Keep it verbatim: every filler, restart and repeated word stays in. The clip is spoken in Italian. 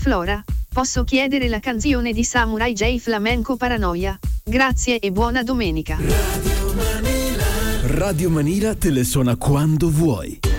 Flora, posso chiedere la canzone di Samurai J Flamenco Paranoia? Grazie e buona domenica. Radio Manila. Radio Manila te le suona quando vuoi.